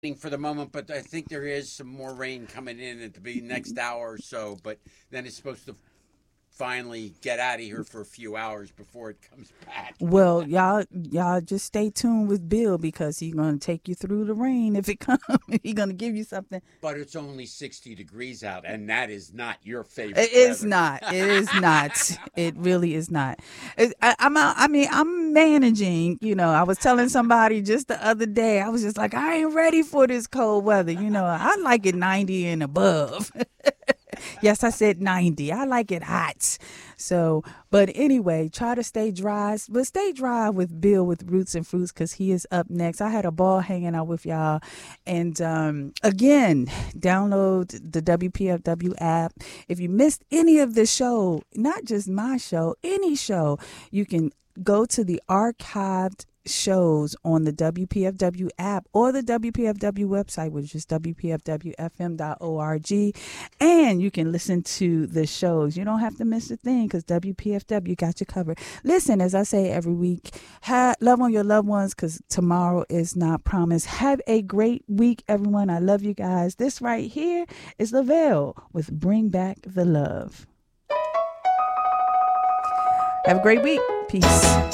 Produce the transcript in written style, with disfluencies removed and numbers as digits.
for the moment, but I think there is some more rain coming in at the next hour or so. But then it's supposed to finally get out of here for a few hours before it comes back. Well, y'all just stay tuned with Bill because he's gonna take you through the rain if it comes. He's gonna give you something. But it's only 60 degrees out, and that is not your favorite It is weather. not. It is not. It really is not. I'm managing. I was telling somebody just the other day. I was just like, I ain't ready for this cold weather. I like it 90 and above. Yes, I said 90. I like it hot. So, but anyway, try to stay dry. But stay dry with Bill with Roots and Fruits because he is up next. I had a ball hanging out with y'all. And again, download the WPFW app. If you missed any of the show, not just my show, any show, you can go to the archived shows on the WPFW app or the WPFW website, which is WPFWFM.org, and you can listen to the shows. You don't have to miss a thing because WPFW got you covered. Listen, as I say every week, love on your loved ones because tomorrow is not promised. Have a great week, everyone. I love you guys. This right here is Lavelle with Bring Back the Love. Have a great week. Peace.